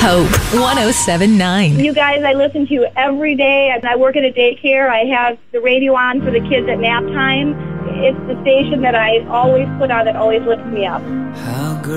Hope 107.9. You guys, I listen to you every day. I work at a daycare. I have the radio on for the kids at nap time. It's the station that I always put on that always lifts me up. How good